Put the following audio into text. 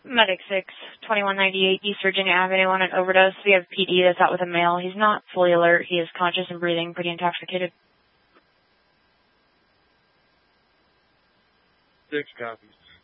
Medic 6, 2198 East Virginia Avenue on an overdose. We have PD that's out with a male. He's not fully alert. He is conscious and breathing, pretty intoxicated. 6 copies.